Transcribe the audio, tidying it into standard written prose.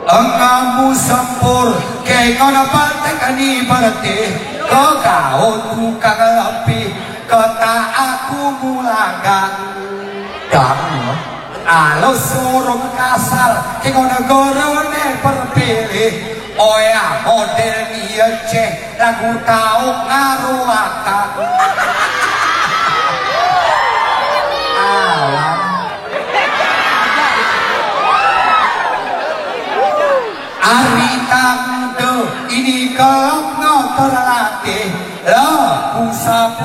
Kamu sempur kay kau dapat tekani berarti kau tukang lebih kota aku mulaga kamu alo suruh kasar kay kau negorone berpilih oya model dia cek lagu tahu ngaruaka alam Ari tangdo ini kelop ngotor latih lo